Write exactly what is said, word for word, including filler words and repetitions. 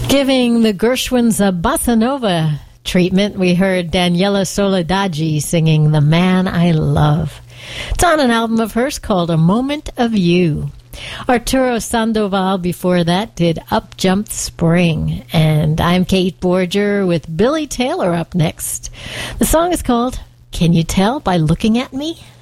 Giving the Gershwins a bossa nova treatment, we heard Daniela Soledad singing The Man I Love. It's on an album of hers called A Moment of You. Arturo Sandoval before that did Up Jumped Spring. And I'm Kate Borger with Billy Taylor up next. The song is called Can You Tell by Looking at Me?